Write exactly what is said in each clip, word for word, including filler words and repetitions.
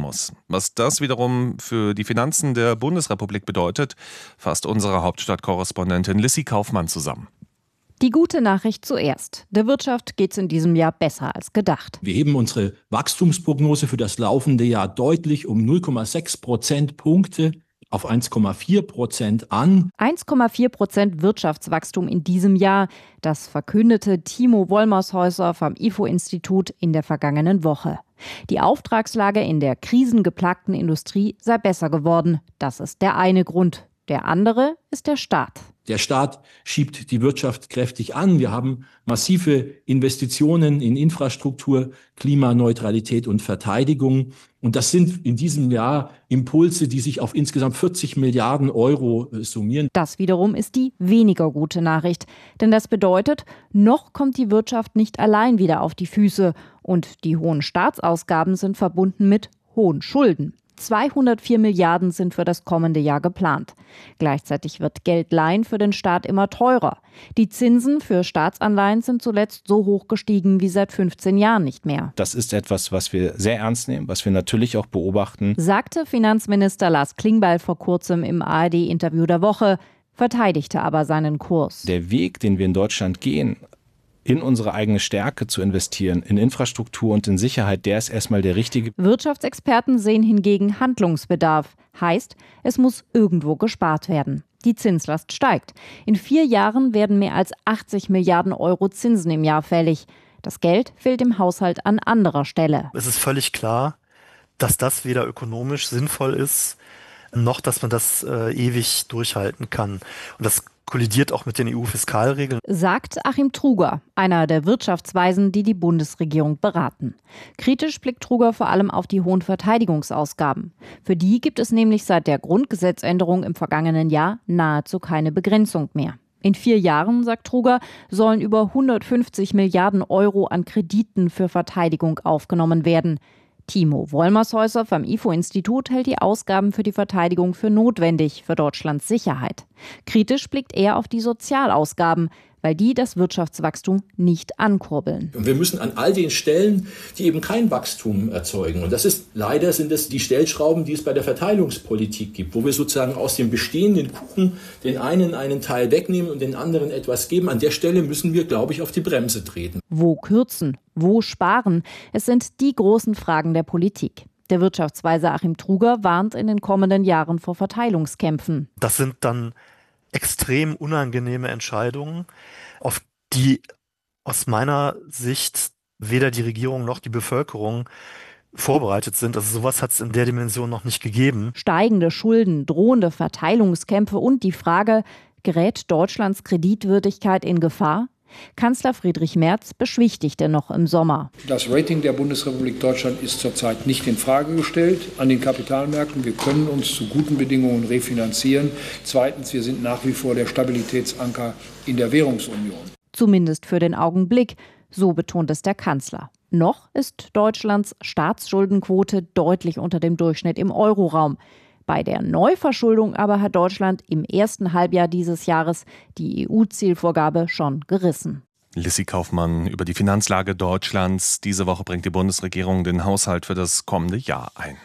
muss. Was das wiederum für die Finanzen der Bundesrepublik bedeutet, fasst unsere Hauptstadtkorrespondentin Lissy Kaufmann zusammen. Die gute Nachricht zuerst. Der Wirtschaft geht es in diesem Jahr besser als gedacht. Wir heben unsere Wachstumsprognose für das laufende Jahr deutlich um null Komma sechs Prozentpunkte auf eins Komma vier Prozent an. eins Komma vier Prozent Wirtschaftswachstum in diesem Jahr. Das verkündete Timo Wollmershäuser vom I F O-Institut in der vergangenen Woche. Die Auftragslage in der krisengeplagten Industrie sei besser geworden. Das ist der eine Grund. Der andere ist der Staat. Der Staat schiebt die Wirtschaft kräftig an. Wir haben massive Investitionen in Infrastruktur, Klimaneutralität und Verteidigung. Und das sind in diesem Jahr Impulse, die sich auf insgesamt vierzig Milliarden Euro summieren. Das wiederum ist die weniger gute Nachricht. Denn das bedeutet, noch kommt die Wirtschaft nicht allein wieder auf die Füße. Und die hohen Staatsausgaben sind verbunden mit hohen Schulden. zweihundertvier Milliarden sind für das kommende Jahr geplant. Gleichzeitig wird Geld leihen für den Staat immer teurer. Die Zinsen für Staatsanleihen sind zuletzt so hoch gestiegen wie seit fünfzehn Jahren nicht mehr. Das ist etwas, was wir sehr ernst nehmen, was wir natürlich auch beobachten, sagte Finanzminister Lars Klingbeil vor kurzem im A R D-Interview der Woche, verteidigte aber seinen Kurs. Der Weg, den wir in Deutschland gehen, in unsere eigene Stärke zu investieren, in Infrastruktur und in Sicherheit, der ist erstmal der richtige. Wirtschaftsexperten sehen hingegen Handlungsbedarf. Heißt, es muss irgendwo gespart werden. Die Zinslast steigt. In vier Jahren werden mehr als achtzig Milliarden Euro Zinsen im Jahr fällig. Das Geld fehlt im Haushalt an anderer Stelle. Es ist völlig klar, dass das weder ökonomisch sinnvoll ist, noch dass man das äh, ewig durchhalten kann. Und das kollidiert auch mit den E U-Fiskalregeln, sagt Achim Truger, einer der Wirtschaftsweisen, die die Bundesregierung beraten. Kritisch blickt Truger vor allem auf die hohen Verteidigungsausgaben. Für die gibt es nämlich seit der Grundgesetzänderung im vergangenen Jahr nahezu keine Begrenzung mehr. In vier Jahren, sagt Truger, sollen über hundertfünfzig Milliarden Euro an Krediten für Verteidigung aufgenommen werden. Timo Wollmershäuser vom I F O-Institut hält die Ausgaben für die Verteidigung für notwendig für Deutschlands Sicherheit. Kritisch blickt er auf die Sozialausgaben, weil die das Wirtschaftswachstum nicht ankurbeln. Und wir müssen an all den Stellen, die eben kein Wachstum erzeugen, und das ist leider sind es die Stellschrauben, die es bei der Verteilungspolitik gibt, wo wir sozusagen aus dem bestehenden Kuchen den einen einen Teil wegnehmen und den anderen etwas geben. An der Stelle müssen wir, glaube ich, auf die Bremse treten. Wo kürzen? Wo sparen? Es sind die großen Fragen der Politik. Der Wirtschaftsweise Achim Truger warnt in den kommenden Jahren vor Verteilungskämpfen. Das sind dann extrem unangenehme Entscheidungen, auf die aus meiner Sicht weder die Regierung noch die Bevölkerung vorbereitet sind. Also sowas hat es in der Dimension noch nicht gegeben. Steigende Schulden, drohende Verteilungskämpfe und die Frage, gerät Deutschlands Kreditwürdigkeit in Gefahr? Kanzler Friedrich Merz beschwichtigte noch im Sommer. Das Rating der Bundesrepublik Deutschland ist zurzeit nicht in Frage gestellt an den Kapitalmärkten. Wir können uns zu guten Bedingungen refinanzieren. Zweitens, wir sind nach wie vor der Stabilitätsanker in der Währungsunion. Zumindest für den Augenblick, so betont es der Kanzler. Noch ist Deutschlands Staatsschuldenquote deutlich unter dem Durchschnitt im Euroraum. Bei der Neuverschuldung aber hat Deutschland im ersten Halbjahr dieses Jahres die E U-Zielvorgabe schon gerissen. Lissy Kaufmann über die Finanzlage Deutschlands. Diese Woche bringt die Bundesregierung den Haushalt für das kommende Jahr ein.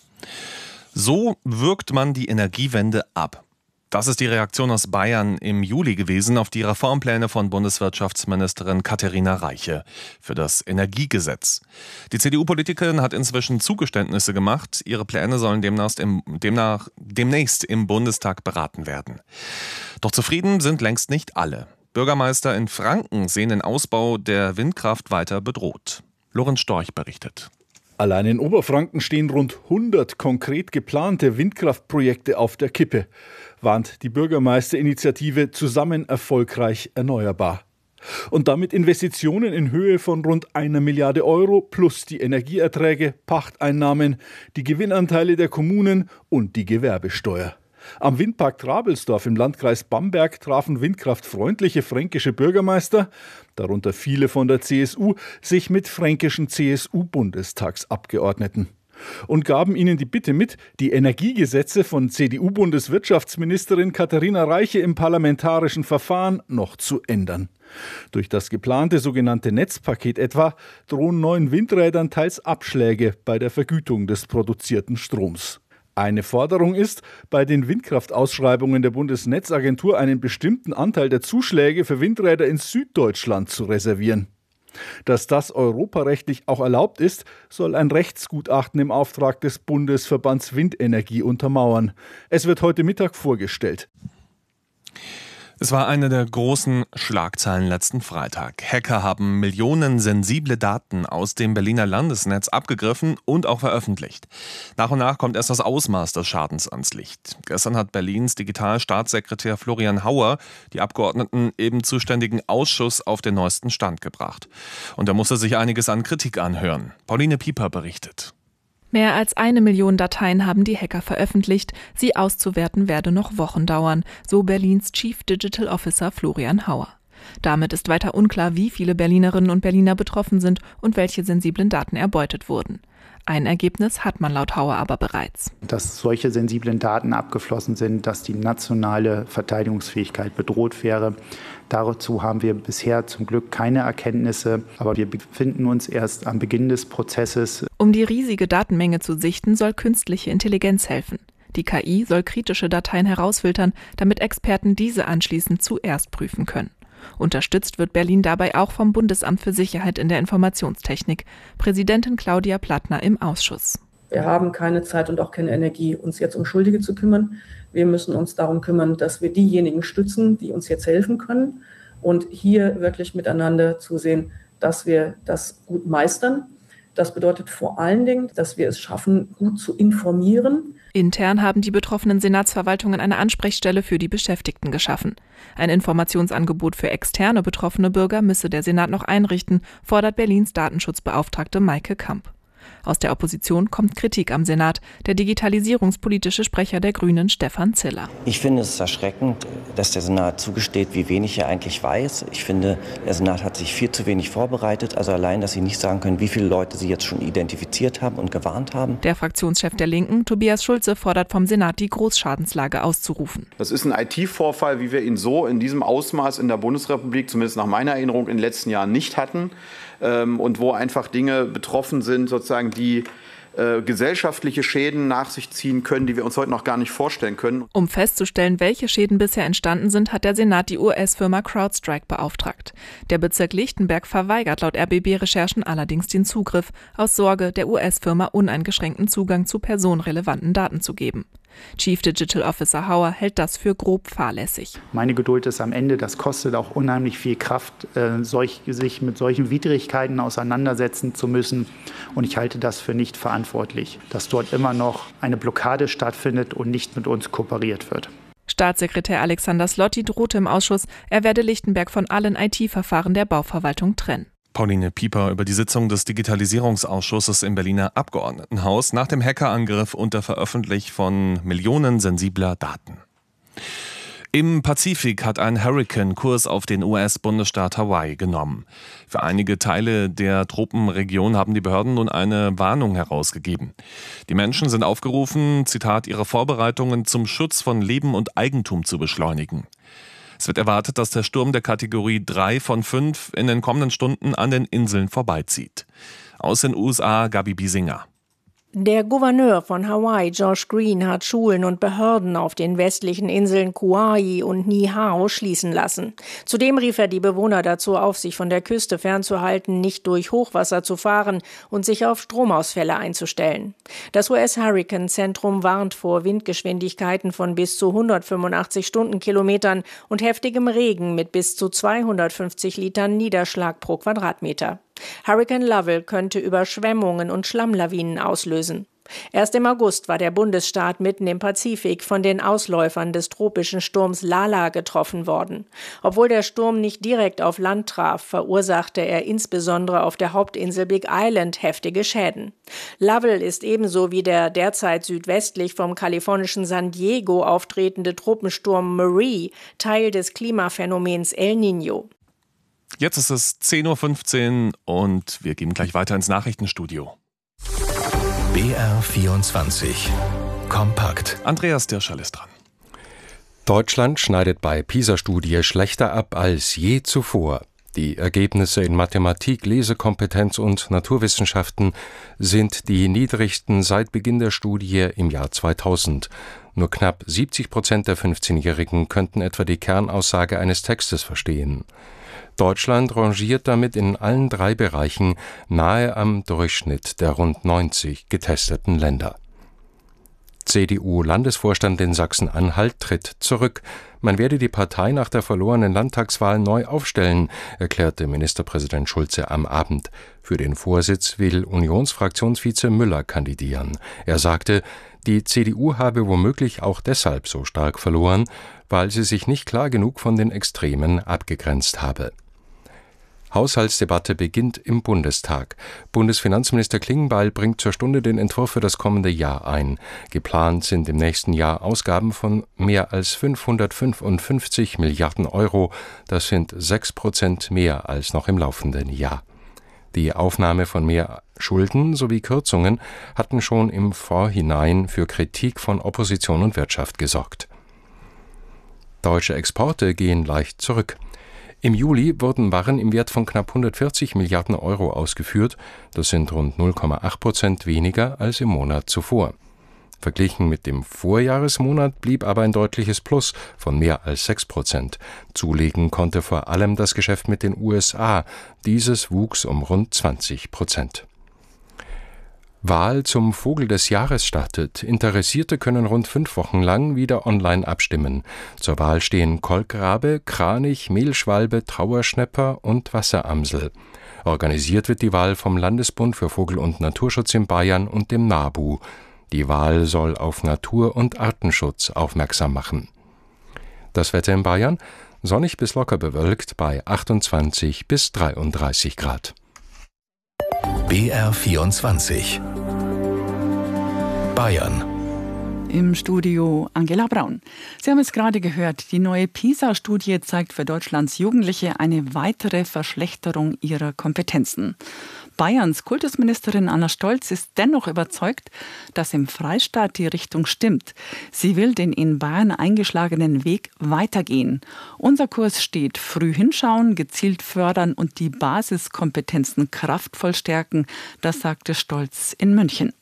So wirkt man die Energiewende ab. Das ist die Reaktion aus Bayern im Juli gewesen auf die Reformpläne von Bundeswirtschaftsministerin Katharina Reiche für das Energiegesetz. Die C D U-Politikerin hat inzwischen Zugeständnisse gemacht. Ihre Pläne sollen demnach, im, demnach, demnächst im Bundestag beraten werden. Doch zufrieden sind längst nicht alle. Bürgermeister in Franken sehen den Ausbau der Windkraft weiter bedroht. Lorenz Storch berichtet. Allein in Oberfranken stehen rund hundert konkret geplante Windkraftprojekte auf der Kippe, warnt die Bürgermeisterinitiative Zusammen erfolgreich erneuerbar. Und damit Investitionen in Höhe von rund einer Milliarde Euro plus die Energieerträge, Pachteinnahmen, die Gewinnanteile der Kommunen und die Gewerbesteuer. Am Windpark Trabelsdorf im Landkreis Bamberg trafen windkraftfreundliche fränkische Bürgermeister, darunter viele von der C S U, sich mit fränkischen C S U-Bundestagsabgeordneten und gaben ihnen die Bitte mit, die Energiegesetze von C D U-Bundeswirtschaftsministerin Katharina Reiche im parlamentarischen Verfahren noch zu ändern. Durch das geplante sogenannte Netzpaket etwa drohen neuen Windrädern teils Abschläge bei der Vergütung des produzierten Stroms. Eine Forderung ist, bei den Windkraftausschreibungen der Bundesnetzagentur einen bestimmten Anteil der Zuschläge für Windräder in Süddeutschland zu reservieren. Dass das europarechtlich auch erlaubt ist, soll ein Rechtsgutachten im Auftrag des Bundesverbands Windenergie untermauern. Es wird heute Mittag vorgestellt. Es war eine der großen Schlagzeilen letzten Freitag. Hacker haben Millionen sensible Daten aus dem Berliner Landesnetz abgegriffen und auch veröffentlicht. Nach und nach kommt erst das Ausmaß des Schadens ans Licht. Gestern hat Berlins Digitalstaatssekretär Florian Hauer die Abgeordneten im zuständigen Ausschuss auf den neuesten Stand gebracht. Und da musste sich einiges an Kritik anhören. Pauline Pieper berichtet. Mehr als eine Million Dateien haben die Hacker veröffentlicht. Sie auszuwerten werde noch Wochen dauern, so Berlins Chief Digital Officer Florian Hauer. Damit ist weiter unklar, wie viele Berlinerinnen und Berliner betroffen sind und welche sensiblen Daten erbeutet wurden. Ein Ergebnis hat man laut Hauer aber bereits. Dass solche sensiblen Daten abgeflossen sind, dass die nationale Verteidigungsfähigkeit bedroht wäre. Dazu haben wir bisher zum Glück keine Erkenntnisse, aber wir befinden uns erst am Beginn des Prozesses. Um die riesige Datenmenge zu sichten, soll künstliche Intelligenz helfen. Die K I soll kritische Dateien herausfiltern, damit Experten diese anschließend zuerst prüfen können. Unterstützt wird Berlin dabei auch vom Bundesamt für Sicherheit in der Informationstechnik. Präsidentin Claudia Plattner im Ausschuss. Wir haben keine Zeit und auch keine Energie, uns jetzt um Schuldige zu kümmern. Wir müssen uns darum kümmern, dass wir diejenigen stützen, die uns jetzt helfen können und hier wirklich miteinander zusehen, dass wir das gut meistern. Das bedeutet vor allen Dingen, dass wir es schaffen, gut zu informieren. Intern haben die betroffenen Senatsverwaltungen eine Ansprechstelle für die Beschäftigten geschaffen. Ein Informationsangebot für externe betroffene Bürger müsse der Senat noch einrichten, fordert Berlins Datenschutzbeauftragte Maike Kamp. Aus der Opposition kommt Kritik am Senat. Der digitalisierungspolitische Sprecher der Grünen, Stefan Ziller. Ich finde es erschreckend, dass der Senat zugesteht, wie wenig er eigentlich weiß. Ich finde, der Senat hat sich viel zu wenig vorbereitet. Also allein, dass sie nicht sagen können, wie viele Leute sie jetzt schon identifiziert haben und gewarnt haben. Der Fraktionschef der Linken, Tobias Schulze, fordert vom Senat, die Großschadenslage auszurufen. Das ist ein I T-Vorfall, wie wir ihn so in diesem Ausmaß in der Bundesrepublik, zumindest nach meiner Erinnerung, in den letzten Jahren nicht hatten. Und wo einfach Dinge betroffen sind, sozusagen, die äh, gesellschaftliche Schäden nach sich ziehen können, die wir uns heute noch gar nicht vorstellen können. Um festzustellen, welche Schäden bisher entstanden sind, hat der Senat die U S-Firma CrowdStrike beauftragt. Der Bezirk Lichtenberg verweigert laut R B B-Recherchen allerdings den Zugriff, aus Sorge, der U S-Firma uneingeschränkten Zugang zu personenrelevanten Daten zu geben. Chief Digital Officer Hauer hält das für grob fahrlässig. Meine Geduld ist am Ende, das kostet auch unheimlich viel Kraft, äh, solch, sich mit solchen Widrigkeiten auseinandersetzen zu müssen. Und ich halte das für nicht verantwortlich, dass dort immer noch eine Blockade stattfindet und nicht mit uns kooperiert wird. Staatssekretär Alexander Slotti drohte im Ausschuss, er werde Lichtenberg von allen I T-Verfahren der Bauverwaltung trennen. Pauline Pieper über die Sitzung des Digitalisierungsausschusses im Berliner Abgeordnetenhaus nach dem Hackerangriff und der Veröffentlichung von Millionen sensibler Daten. Im Pazifik hat ein Hurrikan Kurs auf den U S-Bundesstaat Hawaii genommen. Für einige Teile der Tropenregion haben die Behörden nun eine Warnung herausgegeben. Die Menschen sind aufgerufen, Zitat, ihre Vorbereitungen zum Schutz von Leben und Eigentum zu beschleunigen. Es wird erwartet, dass der Sturm der Kategorie drei von fünf in den kommenden Stunden an den Inseln vorbeizieht. Aus den U S A, Gabi Biesinger. Der Gouverneur von Hawaii, Josh Green, hat Schulen und Behörden auf den westlichen Inseln Kauai und Niihau schließen lassen. Zudem rief er die Bewohner dazu auf, sich von der Küste fernzuhalten, nicht durch Hochwasser zu fahren und sich auf Stromausfälle einzustellen. Das U S-Hurricane-Zentrum warnt vor Windgeschwindigkeiten von bis zu hundertfünfundachtzig Stundenkilometern und heftigem Regen mit bis zu zweihundertfünfzig Litern Niederschlag pro Quadratmeter. Hurrikan Lovell könnte Überschwemmungen und Schlammlawinen auslösen. Erst im August war der Bundesstaat mitten im Pazifik von den Ausläufern des tropischen Sturms Lala getroffen worden. Obwohl der Sturm nicht direkt auf Land traf, verursachte er insbesondere auf der Hauptinsel Big Island heftige Schäden. Lovell ist ebenso wie der derzeit südwestlich vom kalifornischen San Diego auftretende Tropensturm Marie Teil des Klimaphänomens El Niño. Jetzt ist es zehn Uhr fünfzehn und wir gehen gleich weiter ins Nachrichtenstudio. B R vierundzwanzig Kompakt. Andreas Dirschall ist dran. Deutschland schneidet bei PISA-Studie schlechter ab als je zuvor. Die Ergebnisse in Mathematik, Lesekompetenz und Naturwissenschaften sind die niedrigsten seit Beginn der Studie im Jahr zweitausend. Nur knapp siebzig Prozent der fünfzehnjährigen könnten etwa die Kernaussage eines Textes verstehen. Deutschland rangiert damit in allen drei Bereichen nahe am Durchschnitt der rund neunzig getesteten Länder. C D U-Landesvorstand in Sachsen-Anhalt tritt zurück. Man werde die Partei nach der verlorenen Landtagswahl neu aufstellen, erklärte Ministerpräsident Schulze am Abend. Für den Vorsitz will Unionsfraktionsvize Müller kandidieren. Er sagte, die C D U habe womöglich auch deshalb so stark verloren, weil sie sich nicht klar genug von den Extremen abgegrenzt habe. Haushaltsdebatte beginnt im Bundestag. Bundesfinanzminister Klingbeil bringt zur Stunde den Entwurf für das kommende Jahr ein. Geplant sind im nächsten Jahr Ausgaben von mehr als fünfhundertfünfundfünfzig Milliarden Euro. Das sind sechs Prozent mehr als noch im laufenden Jahr. Die Aufnahme von mehr Schulden sowie Kürzungen hatten schon im Vorhinein für Kritik von Opposition und Wirtschaft gesorgt. Deutsche Exporte gehen leicht zurück. Im Juli wurden Waren im Wert von knapp hundertvierzig Milliarden Euro ausgeführt. Das sind rund null Komma acht Prozent weniger als im Monat zuvor. Verglichen mit dem Vorjahresmonat blieb aber ein deutliches Plus von mehr als sechs Prozent. Zulegen konnte vor allem das Geschäft mit den U S A. Dieses wuchs um rund zwanzig Prozent. Wahl zum Vogel des Jahres startet. Interessierte können rund fünf Wochen lang wieder online abstimmen. Zur Wahl stehen Kolkrabe, Kranich, Mehlschwalbe, Trauerschnäpper und Wasseramsel. Organisiert wird die Wahl vom Landesbund für Vogel- und Naturschutz in Bayern und dem NABU. Die Wahl soll auf Natur- und Artenschutz aufmerksam machen. Das Wetter in Bayern? Sonnig bis locker bewölkt bei achtundzwanzig bis dreiunddreißig Grad. B R vierundzwanzig Bayern. Im Studio Angela Braun. Sie haben es gerade gehört, die neue PISA-Studie zeigt für Deutschlands Jugendliche eine weitere Verschlechterung ihrer Kompetenzen. Bayerns Kultusministerin Anna Stolz ist dennoch überzeugt, dass im Freistaat die Richtung stimmt. Sie will den in Bayern eingeschlagenen Weg weitergehen. Unser Kurs steht: früh hinschauen, gezielt fördern und die Basiskompetenzen kraftvoll stärken, das sagte Stolz in München.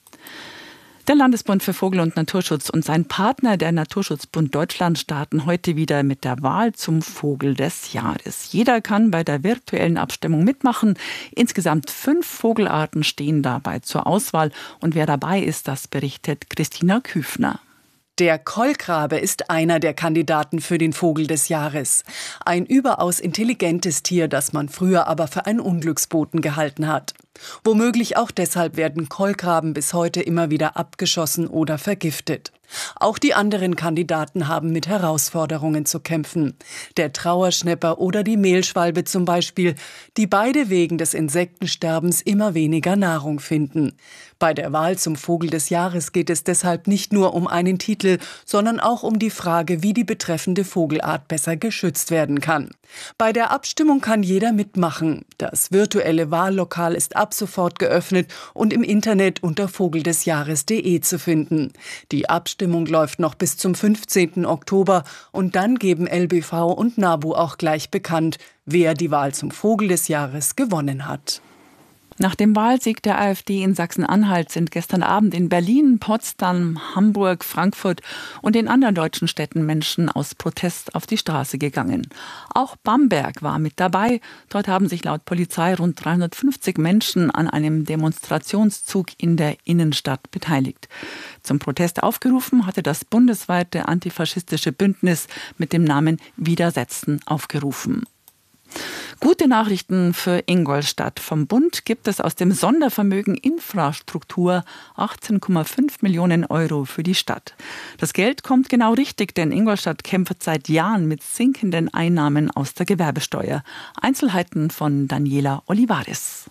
Der Landesbund für Vogel- und Naturschutz und sein Partner, der Naturschutzbund Deutschland, starten heute wieder mit der Wahl zum Vogel des Jahres. Jeder kann bei der virtuellen Abstimmung mitmachen. Insgesamt fünf Vogelarten stehen dabei zur Auswahl. Und wer dabei ist, das berichtet Christina Küfner. Der Kolkrabe ist einer der Kandidaten für den Vogel des Jahres. Ein überaus intelligentes Tier, das man früher aber für einen Unglücksboten gehalten hat. Womöglich auch deshalb werden Kolkraben bis heute immer wieder abgeschossen oder vergiftet. Auch die anderen Kandidaten haben mit Herausforderungen zu kämpfen. Der Trauerschnäpper oder die Mehlschwalbe zum Beispiel, die beide wegen des Insektensterbens immer weniger Nahrung finden. Bei der Wahl zum Vogel des Jahres geht es deshalb nicht nur um einen Titel, sondern auch um die Frage, wie die betreffende Vogelart besser geschützt werden kann. Bei der Abstimmung kann jeder mitmachen. Das virtuelle Wahllokal ist ab sofort geöffnet und im Internet unter vogeldesjahres punkt de zu finden. Die Abstimmung läuft noch bis zum fünfzehnten Oktober und dann geben L B V und NABU auch gleich bekannt, wer die Wahl zum Vogel des Jahres gewonnen hat. Nach dem Wahlsieg der AfD in Sachsen-Anhalt sind gestern Abend in Berlin, Potsdam, Hamburg, Frankfurt und in anderen deutschen Städten Menschen aus Protest auf die Straße gegangen. Auch Bamberg war mit dabei. Dort haben sich laut Polizei rund dreihundertfünfzig Menschen an einem Demonstrationszug in der Innenstadt beteiligt. Zum Protest aufgerufen hatte das bundesweite antifaschistische Bündnis mit dem Namen Widersetzen aufgerufen. Gute Nachrichten für Ingolstadt. Vom Bund gibt es aus dem Sondervermögen Infrastruktur achtzehn Komma fünf Millionen Euro für die Stadt. Das Geld kommt genau richtig, denn Ingolstadt kämpft seit Jahren mit sinkenden Einnahmen aus der Gewerbesteuer. Einzelheiten von Daniela Olivares.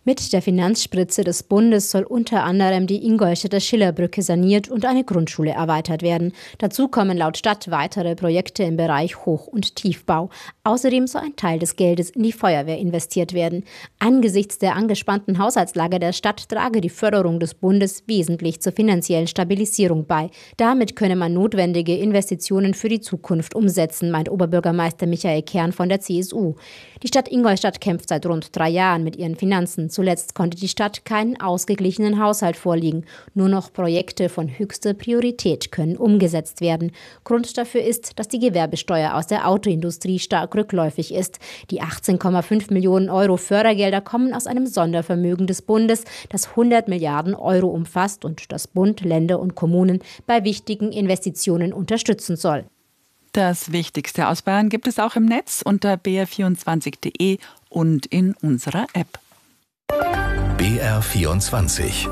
Mit der Finanzspritze des Bundes soll unter anderem die Ingolstädter Schillerbrücke saniert und eine Grundschule erweitert werden. Dazu kommen laut Stadt weitere Projekte im Bereich Hoch- und Tiefbau. Außerdem soll ein Teil des Geldes in die Feuerwehr investiert werden. Angesichts der angespannten Haushaltslage der Stadt trage die Förderung des Bundes wesentlich zur finanziellen Stabilisierung bei. Damit könne man notwendige Investitionen für die Zukunft umsetzen, meint Oberbürgermeister Michael Kern von der C S U. Die Stadt Ingolstadt kämpft seit rund drei Jahren mit ihren Finanzen. Zuletzt konnte die Stadt keinen ausgeglichenen Haushalt vorlegen. Nur noch Projekte von höchster Priorität können umgesetzt werden. Grund dafür ist, dass die Gewerbesteuer aus der Autoindustrie stark rückläufig ist. Die achtzehn Komma fünf Millionen Euro Fördergelder kommen aus einem Sondervermögen des Bundes, das hundert Milliarden Euro umfasst und das Bund, Länder und Kommunen bei wichtigen Investitionen unterstützen soll. Das Wichtigste aus Bayern gibt es auch im Netz unter b r vierundzwanzig punkt de und in unserer App. B R vierundzwanzig.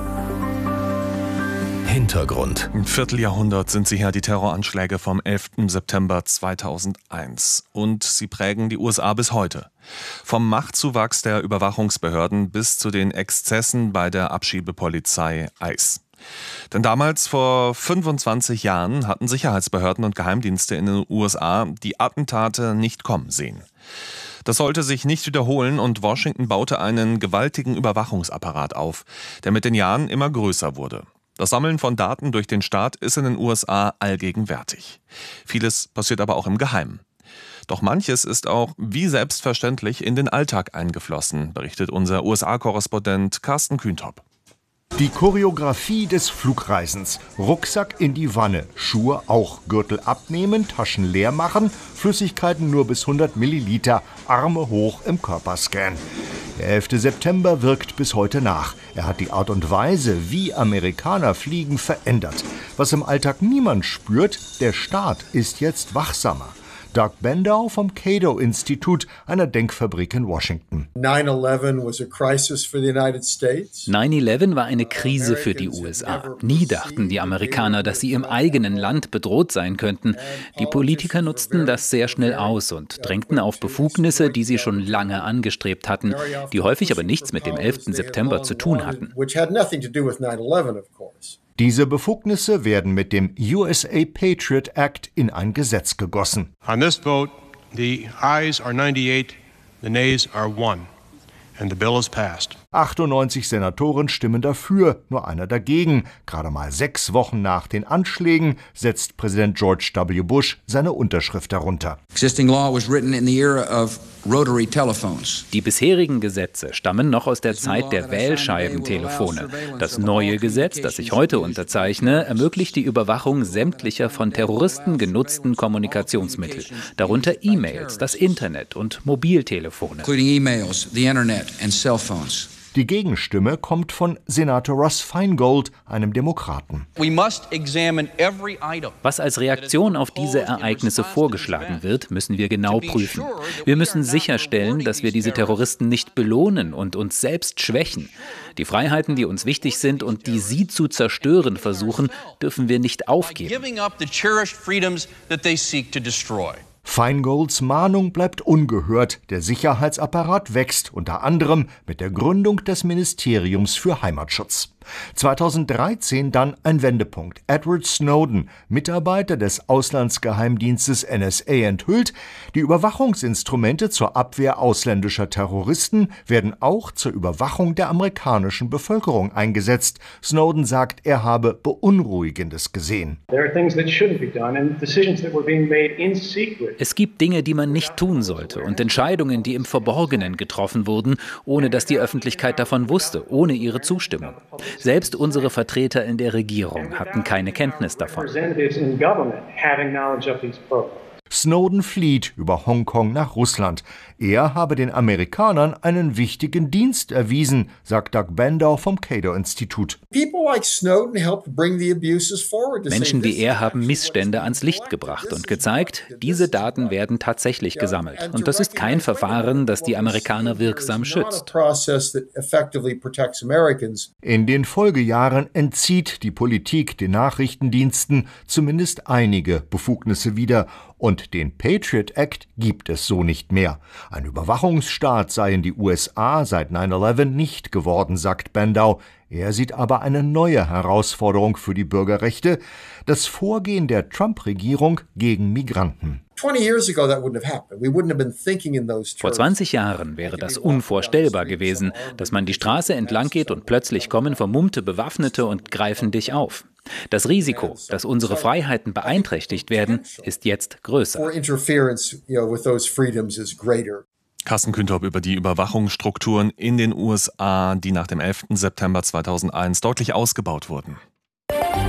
Hintergrund. Ein Vierteljahrhundert sind sie her, die Terroranschläge vom elften September zweitausendeins. Und sie prägen die U S A bis heute. Vom Machtzuwachs der Überwachungsbehörden bis zu den Exzessen bei der Abschiebepolizei ICE. Denn damals, vor fünfundzwanzig Jahren, hatten Sicherheitsbehörden und Geheimdienste in den U S A die Attentate nicht kommen sehen. Das sollte sich nicht wiederholen und Washington baute einen gewaltigen Überwachungsapparat auf, der mit den Jahren immer größer wurde. Das Sammeln von Daten durch den Staat ist in den U S A allgegenwärtig. Vieles passiert aber auch im Geheimen. Doch manches ist auch wie selbstverständlich in den Alltag eingeflossen, berichtet unser U S A-Korrespondent Carsten Kühntop. Die Choreografie des Flugreisens. Rucksack in die Wanne, Schuhe auch, Gürtel abnehmen, Taschen leer machen, Flüssigkeiten nur bis hundert Milliliter, Arme hoch im Körperscan. Der elfte September wirkt bis heute nach. Er hat die Art und Weise, wie Amerikaner fliegen, verändert. Was im Alltag niemand spürt, der Staat ist jetzt wachsamer. Doug Bendow vom Cato-Institut, einer Denkfabrik in Washington. nine eleven was a crisis for the United States. nine eleven war eine Krise für die U S A. Nie dachten die Amerikaner, dass sie im eigenen Land bedroht sein könnten. Die Politiker nutzten das sehr schnell aus und drängten auf Befugnisse, die sie schon lange angestrebt hatten, die häufig aber nichts mit dem elften September zu tun hatten. Diese Befugnisse werden mit dem U S A Patriot Act in ein Gesetz gegossen. On this vote, the ayes are ninety-eight, the nays are one. And the bill is passed. achtundneunzig Senatoren stimmen dafür, nur einer dagegen. Gerade mal sechs Wochen nach den Anschlägen setzt Präsident George W. Bush seine Unterschrift darunter. Existing law was written in the era of rotary telephones. Die bisherigen Gesetze stammen noch aus der Zeit der Wählscheibentelefone. Das neue Gesetz, das ich heute unterzeichne, ermöglicht die Überwachung sämtlicher von Terroristen genutzten Kommunikationsmittel, darunter E-Mails, das Internet und Mobiltelefone. Including emails, the Internet and cell phones. Die Gegenstimme kommt von Senator Russ Feingold, einem Demokraten. Was als Reaktion auf diese Ereignisse vorgeschlagen wird, müssen wir genau prüfen. Wir müssen sicherstellen, dass wir diese Terroristen nicht belohnen und uns selbst schwächen. Die Freiheiten, die uns wichtig sind und die sie zu zerstören versuchen, dürfen wir nicht aufgeben. Feingolds Mahnung bleibt ungehört. Der Sicherheitsapparat wächst, unter anderem mit der Gründung des Ministeriums für Heimatschutz. zweitausenddreizehn dann ein Wendepunkt. Edward Snowden, Mitarbeiter des Auslandsgeheimdienstes N S A, enthüllt, die Überwachungsinstrumente zur Abwehr ausländischer Terroristen werden auch zur Überwachung der amerikanischen Bevölkerung eingesetzt. Snowden sagt, er habe Beunruhigendes gesehen. Es gibt Dinge, die man nicht tun sollte und Entscheidungen, die im Verborgenen getroffen wurden, ohne dass die Öffentlichkeit davon wusste, ohne ihre Zustimmung. Selbst unsere Vertreter in der Regierung hatten keine Kenntnis davon. Snowden flieht über Hongkong nach Russland. Er habe den Amerikanern einen wichtigen Dienst erwiesen, sagt Doug Bendow vom Cato-Institut. Menschen wie er haben Missstände ans Licht gebracht und gezeigt, diese Daten werden tatsächlich gesammelt. Und das ist kein Verfahren, das die Amerikaner wirksam schützt. In den Folgejahren entzieht die Politik den Nachrichtendiensten zumindest einige Befugnisse wieder. Und den Patriot Act gibt es so nicht mehr. Ein Überwachungsstaat seien die U S A seit neun elf nicht geworden, sagt Bandow. Er sieht aber eine neue Herausforderung für die Bürgerrechte: das Vorgehen der Trump-Regierung gegen Migranten. Vor zwanzig Jahren wäre das unvorstellbar gewesen, dass man die Straße entlang geht und plötzlich kommen vermummte Bewaffnete und greifen dich auf. Das Risiko, dass unsere Freiheiten beeinträchtigt werden, ist jetzt größer. Carsten Kühntorp über die Überwachungsstrukturen in den U S A, die nach dem elften September zweitausendeins deutlich ausgebaut wurden.